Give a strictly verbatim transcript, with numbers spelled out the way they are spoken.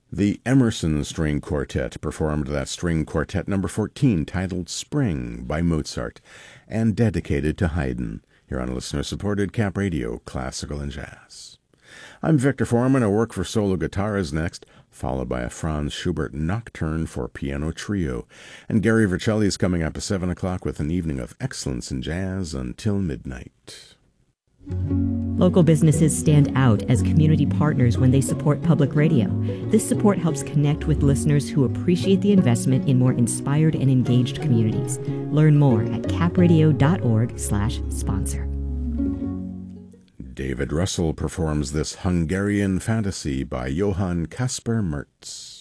The Emerson String Quartet performed that string quartet number fourteen titled Spring by Mozart and dedicated to Haydn here on listener-supported Cap Radio, Classical and Jazz. I'm Victor Foreman. Our work for solo guitar is next, followed by a Franz Schubert Nocturne for piano trio. And Gary Vercelli is coming up at seven o'clock with an evening of excellence in jazz until midnight. Local businesses stand out as community partners when they support public radio. This support helps connect with listeners who appreciate the investment in more inspired and engaged communities. Learn more at capradio.org slash sponsor. David Russell performs this Hungarian fantasy by Johann Caspar Merz.